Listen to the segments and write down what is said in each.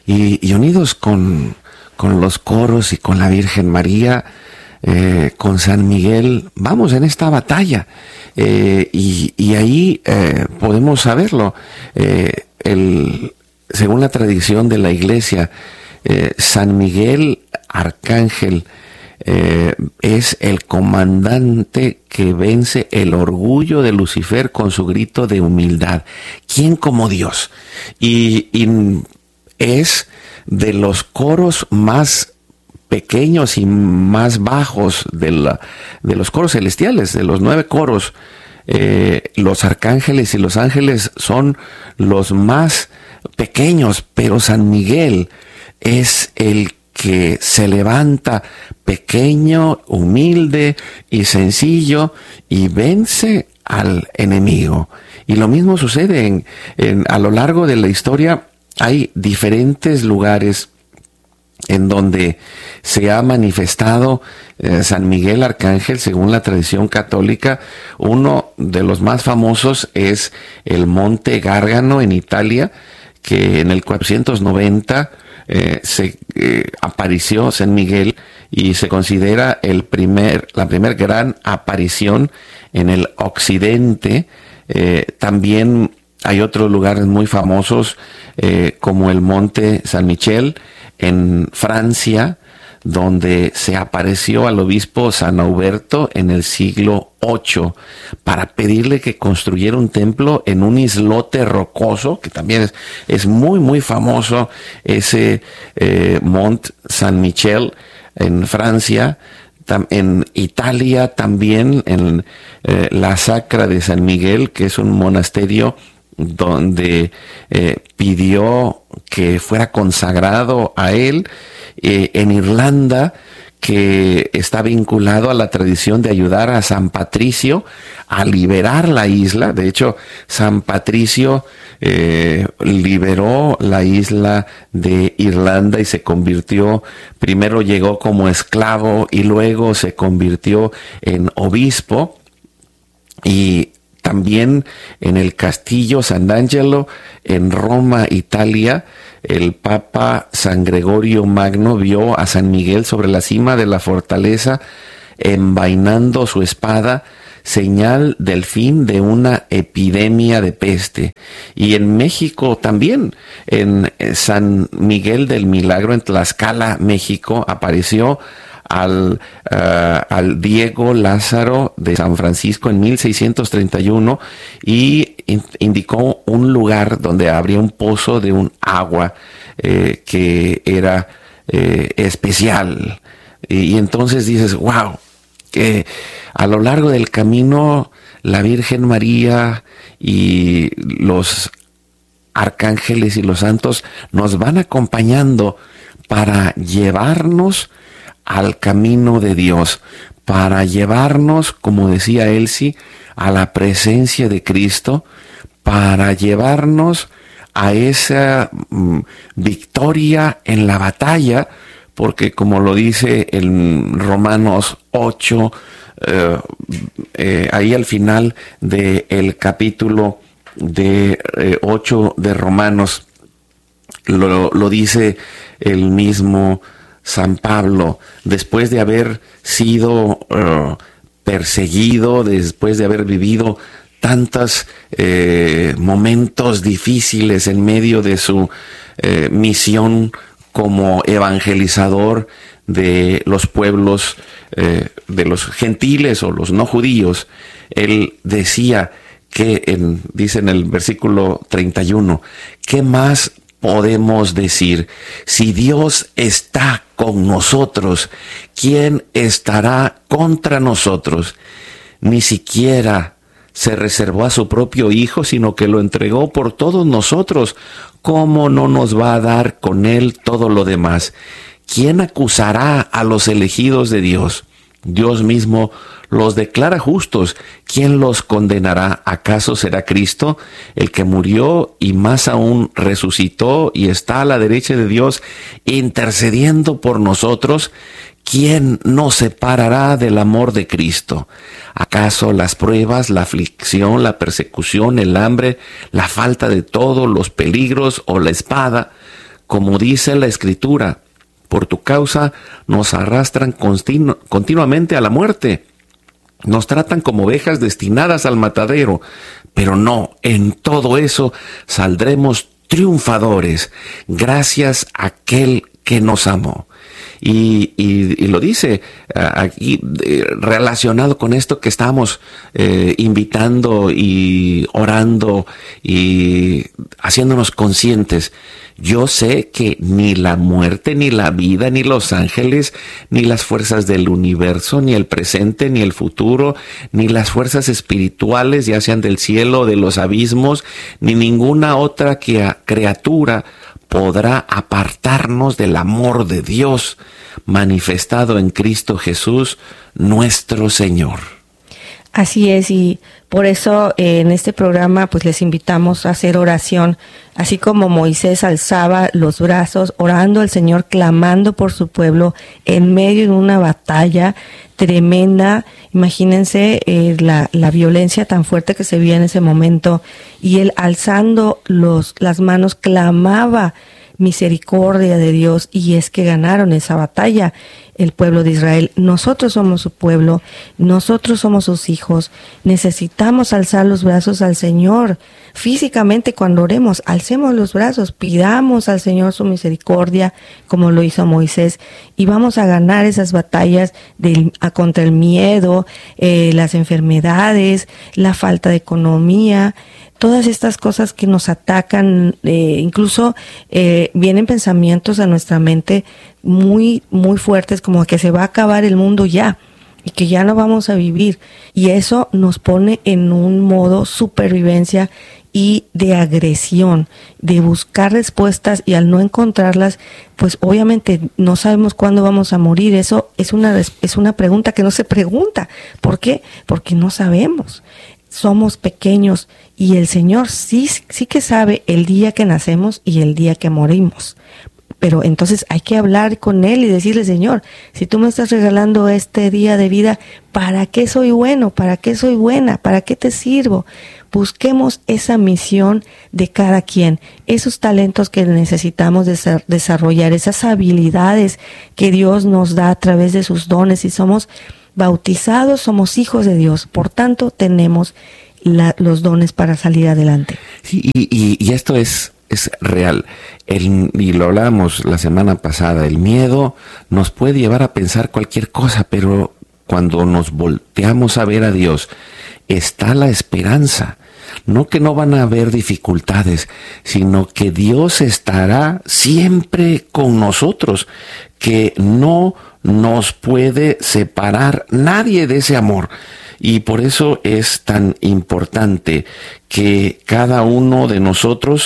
y unidos con los coros y con la Virgen María, con San Miguel, vamos en esta batalla. Y ahí podemos saberlo. Según la tradición de la Iglesia, San Miguel Arcángel es el comandante que vence el orgullo de Lucifer con su grito de humildad. ¿Quién como Dios? Y es de los coros más pequeños y más bajos de los coros celestiales, de los 9 coros. Los arcángeles y los ángeles son los más pequeños, pero San Miguel es el que se levanta pequeño, humilde y sencillo y vence al enemigo. Y lo mismo sucede a lo largo de la historia. Hay diferentes lugares en donde se ha manifestado San Miguel Arcángel según la tradición católica. Uno de los más famosos es el Monte Gárgano en Italia, que en el 490 se apareció San Miguel y se considera la primer gran aparición en el occidente. También hay otros lugares muy famosos como el Monte San Michel en Francia, donde se apareció al obispo San Auberto en el siglo VIII para pedirle que construyera un templo en un islote rocoso, que también es muy muy famoso ese Mont Saint Michel en Francia. En Italia también, en la Sacra de San Miguel, que es un monasterio donde pidió que fuera consagrado a él. En Irlanda, que está vinculado a la tradición de ayudar a San Patricio a liberar la isla. De hecho, San Patricio liberó la isla de Irlanda y se convirtió, primero llegó como esclavo y luego se convirtió en obispo. Y también en el castillo Sant'Angelo en Roma, Italia, el Papa San Gregorio Magno vio a San Miguel sobre la cima de la fortaleza envainando su espada, señal del fin de una epidemia de peste. Y en México también, en San Miguel del Milagro en Tlaxcala, México, apareció al Diego Lázaro de San Francisco en 1631 y indicó un lugar donde habría un pozo de un agua que era especial. Y entonces dices, wow, que a lo largo del camino la Virgen María y los arcángeles y los santos nos van acompañando para llevarnos al camino de Dios, para llevarnos, como decía Elsie, a la presencia de Cristo, para llevarnos a esa victoria en la batalla, porque como lo dice en Romanos 8, ahí al final del capítulo 8 de Romanos, lo dice el mismo San Pablo, después de haber sido perseguido, después de haber vivido tantos momentos difíciles en medio de su misión como evangelizador de los pueblos, de los gentiles o los no judíos, él decía que, dice en el versículo 31, ¿qué más podemos decir? Si Dios está con nosotros, ¿quién estará contra nosotros? Ni siquiera se reservó a su propio Hijo, sino que lo entregó por todos nosotros. ¿Cómo no nos va a dar con él todo lo demás? ¿Quién acusará a los elegidos de Dios? Dios mismo los declara justos. ¿Quién los condenará? ¿Acaso será Cristo, el que murió y más aún resucitó y está a la derecha de Dios intercediendo por nosotros? ¿Quién nos separará del amor de Cristo? ¿Acaso las pruebas, la aflicción, la persecución, el hambre, la falta de todo, los peligros o la espada? como dice la Escritura, por tu causa nos arrastran continuamente a la muerte. Nos tratan como ovejas destinadas al matadero, pero no, en todo eso saldremos triunfadores, gracias a aquel que nos amó. Y lo dice aquí relacionado con esto que estamos invitando y orando y haciéndonos conscientes. Yo sé que ni la muerte, ni la vida, ni los ángeles, ni las fuerzas del universo, ni el presente, ni el futuro, ni las fuerzas espirituales, ya sean del cielo o de los abismos, ni ninguna otra criatura podrá apartarnos del amor de Dios manifestado en Cristo Jesús, nuestro Señor. Así es, y por eso en este programa pues les invitamos a hacer oración, así como Moisés alzaba los brazos orando al Señor, clamando por su pueblo en medio de una batalla tremenda. Imagínense la violencia tan fuerte que se veía en ese momento, y él alzando las manos clamaba misericordia de Dios, y es que ganaron esa batalla el pueblo de Israel. Nosotros somos su pueblo, nosotros somos sus hijos. Necesitamos alzar los brazos al Señor. Físicamente, cuando oremos, alcemos los brazos, pidamos al Señor su misericordia, como lo hizo Moisés, y vamos a ganar esas batallas contra el miedo, las enfermedades, la falta de economía, todas estas cosas que nos atacan. Incluso vienen pensamientos a nuestra mente muy, muy fuertes, como que se va a acabar el mundo ya y que ya no vamos a vivir, y eso nos pone en un modo supervivencia y de agresión, de buscar respuestas, y al no encontrarlas, pues obviamente no sabemos cuándo vamos a morir. Eso es una pregunta que no se pregunta. ¿Por qué? Porque no sabemos. Somos pequeños, y el Señor sí que sabe el día que nacemos y el día que morimos. Pero entonces hay que hablar con Él y decirle: Señor, si tú me estás regalando este día de vida, ¿para qué soy bueno? ¿Para qué soy buena? ¿Para qué te sirvo? Busquemos esa misión de cada quien, esos talentos que necesitamos desarrollar, esas habilidades que Dios nos da a través de sus dones. Y somos bautizados, somos hijos de Dios, por tanto tenemos los dones para salir adelante. Sí, y esto es real. Y lo hablábamos la semana pasada, el miedo nos puede llevar a pensar cualquier cosa, pero cuando nos volteamos a ver a Dios, está la esperanza. No que no van a haber dificultades, sino que Dios estará siempre con nosotros, que no nos puede separar nadie de ese amor. Y por eso es tan importante que cada uno de nosotros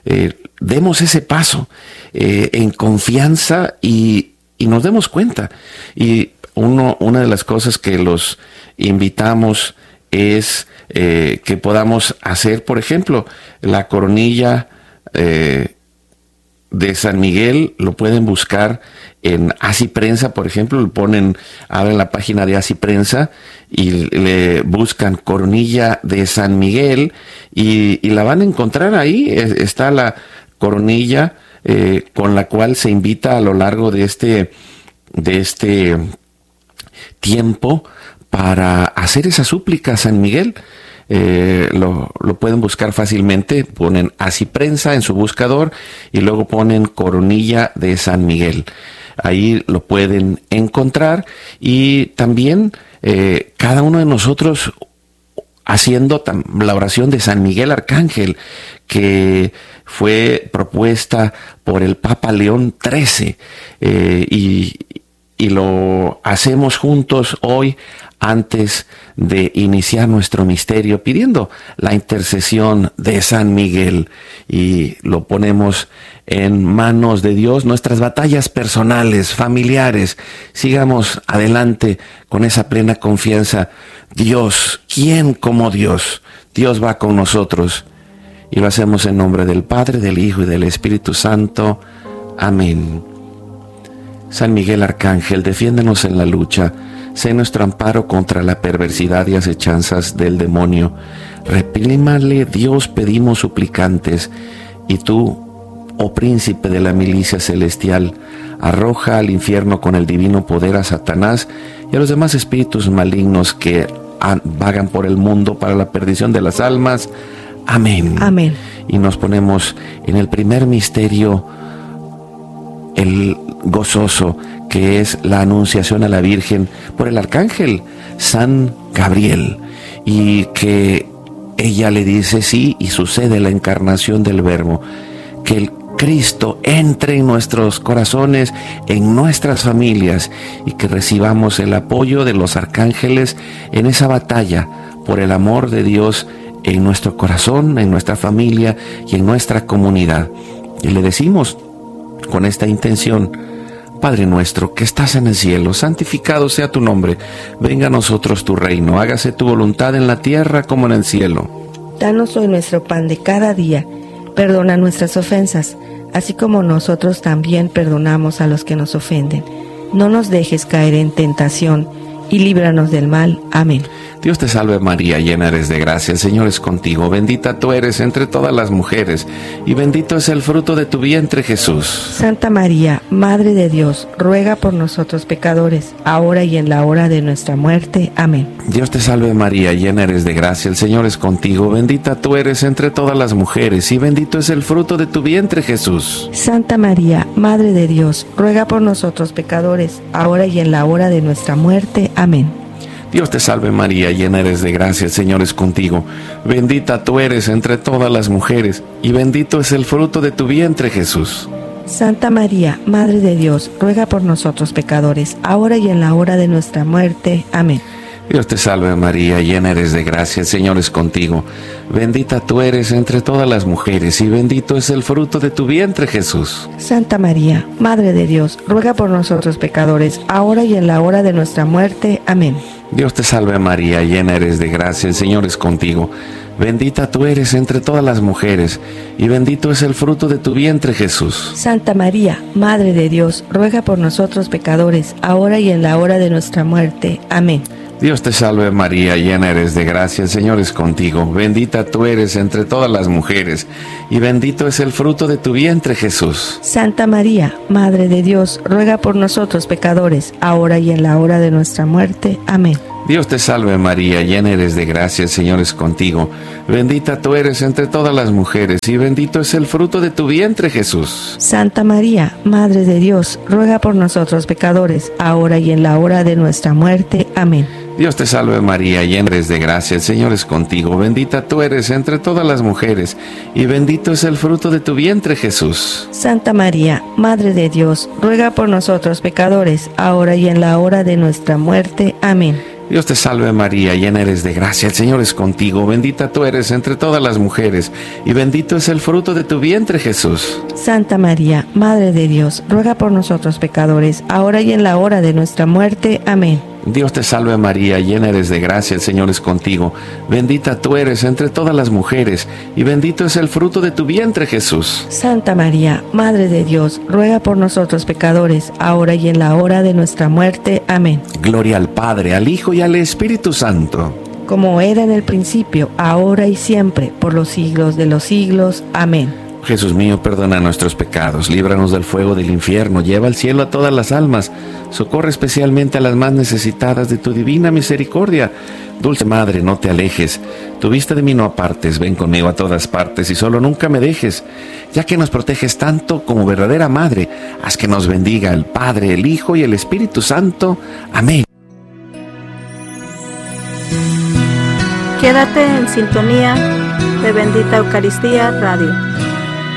demos ese paso en confianza y nos demos cuenta. Y una de las cosas que los invitamos es que podamos hacer, por ejemplo, la coronilla de San Miguel. Lo pueden buscar en Así Prensa, por ejemplo, abren la página de Así Prensa y le buscan coronilla de San Miguel y la van a encontrar ahí. Está la coronilla con la cual se invita a lo largo de este tiempo para hacer esa súplica a San Miguel. Lo pueden buscar fácilmente, ponen Así Prensa en su buscador y luego ponen coronilla de San Miguel. Ahí lo pueden encontrar, y también cada uno de nosotros haciendo la oración de San Miguel Arcángel, que fue propuesta por el Papa León XIII, y lo hacemos juntos hoy antes de iniciar nuestro misterio, pidiendo la intercesión de San Miguel, y lo ponemos en manos de Dios, nuestras batallas personales, familiares. Sigamos adelante con esa plena confianza. Dios, ¿quién como Dios? Dios va con nosotros, y lo hacemos en nombre del Padre, del Hijo y del Espíritu Santo. Amén. San Miguel Arcángel, defiéndenos en la lucha. Sé nuestro amparo contra la perversidad y acechanzas del demonio. Reprímale, Dios, pedimos suplicantes, y tú, oh príncipe de la milicia celestial, arroja al infierno con el divino poder a Satanás y a los demás espíritus malignos que vagan por el mundo para la perdición de las almas. Amén. Amén. Y nos ponemos en el primer misterio, el gozoso, que es la anunciación a la Virgen por el arcángel San Gabriel, y que ella le dice sí, y sucede la encarnación del Verbo, que el Cristo entre en nuestros corazones, en nuestras familias, y que recibamos el apoyo de los arcángeles en esa batalla por el amor de Dios en nuestro corazón, en nuestra familia y en nuestra comunidad. Y le decimos con esta intención: Padre nuestro que estás en el cielo, santificado sea tu nombre, venga a nosotros tu reino, hágase tu voluntad en la tierra como en el cielo. Danos hoy nuestro pan de cada día, perdona nuestras ofensas, así como nosotros también perdonamos a los que nos ofenden. No nos dejes caer en tentación, y líbranos del mal. Amén. Dios te salve María, llena eres de gracia, el Señor es contigo, bendita tú eres entre todas las mujeres, y bendito es el fruto de tu vientre Jesús. Santa María, Madre de Dios, ruega por nosotros pecadores, ahora y en la hora de nuestra muerte. Amén. Dios te salve María, llena eres de gracia, el Señor es contigo, bendita tú eres entre todas las mujeres, y bendito es el fruto de tu vientre Jesús. Santa María, Madre de Dios, ruega por nosotros pecadores, ahora y en la hora de nuestra muerte. Amén. Dios te salve María, llena eres de gracia, el Señor es contigo, bendita tú eres entre todas las mujeres, y bendito es el fruto de tu vientre Jesús. Santa María, Madre de Dios, ruega por nosotros pecadores, ahora y en la hora de nuestra muerte. Amén. Dios te salve María, llena eres de gracia, el Señor es contigo, bendita tú eres entre todas las mujeres, y bendito es el fruto de tu vientre Jesús. Santa María, Madre de Dios, ruega por nosotros pecadores, ahora y en la hora de nuestra muerte. Amén. Dios te salve María, llena eres de gracia, el Señor es contigo, bendita tú eres entre todas las mujeres, y bendito es el fruto de tu vientre Jesús. Santa María, Madre de Dios, ruega por nosotros pecadores, ahora y en la hora de nuestra muerte. Amén. Dios te salve María, llena eres de gracia, el Señor es contigo, bendita tú eres entre todas las mujeres, y bendito es el fruto de tu vientre Jesús. Santa María, Madre de Dios, ruega por nosotros pecadores, ahora y en la hora de nuestra muerte. Amén. Dios te salve María, llena eres de gracia, el Señor es contigo, bendita tú eres entre todas las mujeres, y bendito es el fruto de tu vientre Jesús. Santa María, Madre de Dios, ruega por nosotros pecadores, ahora y en la hora de nuestra muerte. Amén. Dios te salve María, llena eres de gracia, el Señor es contigo, bendita tú eres entre todas las mujeres, y bendito es el fruto de tu vientre Jesús. Santa María, Madre de Dios, ruega por nosotros pecadores, ahora y en la hora de nuestra muerte. Amén. Dios te salve María, llena eres de gracia, el Señor es contigo, bendita tú eres entre todas las mujeres, y bendito es el fruto de tu vientre Jesús. Santa María, Madre de Dios, ruega por nosotros pecadores, ahora y en la hora de nuestra muerte. Amén. Dios te salve María, llena eres de gracia, el Señor es contigo, bendita tú eres entre todas las mujeres, y bendito es el fruto de tu vientre Jesús. Santa María, Madre de Dios, ruega por nosotros pecadores, ahora y en la hora de nuestra muerte. Amén. Gloria al Padre, al Hijo y al Espíritu Santo. Como era en el principio, ahora y siempre, por los siglos de los siglos. Amén. Jesús mío, perdona nuestros pecados, líbranos del fuego del infierno, lleva al cielo a todas las almas, socorre especialmente a las más necesitadas de tu divina misericordia. Dulce Madre, no te alejes, tu vista de mí no apartes, ven conmigo a todas partes y solo nunca me dejes, ya que nos proteges tanto como verdadera Madre, haz que nos bendiga el Padre, el Hijo y el Espíritu Santo. Amén. Quédate en sintonía de Bendita Eucaristía Radio.